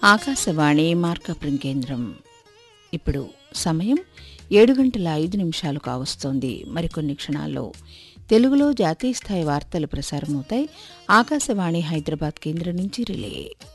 ఆకాశవాణి మార్కాపురం కేంద్రం. ఇప్పుడు సమయం 7:05 కావస్తోంది. మరికొన్ని క్షణాల్లో తెలుగులో జాతీయ స్థాయి వార్తలు ప్రసారమవుతాయి. ఆకాశవాణి హైదరాబాద్ కేంద్రం నుంచి రిలే.